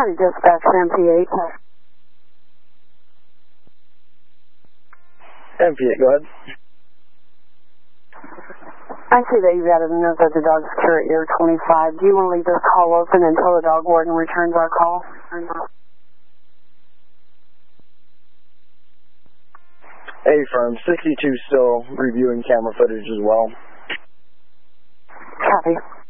County Dispatch, MP8. MP8, go ahead. I see that you've added a note that the dog's secure at year 25. Do you want to leave this call open until the dog warden returns our call? A-firm, 62 still reviewing camera footage as well. Copy.